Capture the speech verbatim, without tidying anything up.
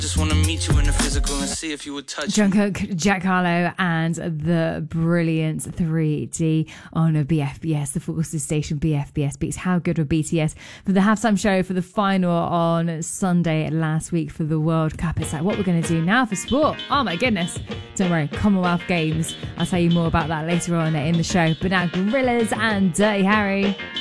Just want to meet you in the physical and see if you would touch Jungkook, Jack Harlow, and the brilliant three D on B F B S, the Forces Station B F B S Beats. How good were B T S for the halftime show for the final on Sunday last week for the World Cup? It's like, what we're going to do now for sport? Oh my goodness. Don't worry, Commonwealth Games. I'll tell you more about that later on in the show. But now, Gorillaz and Dirty Harry.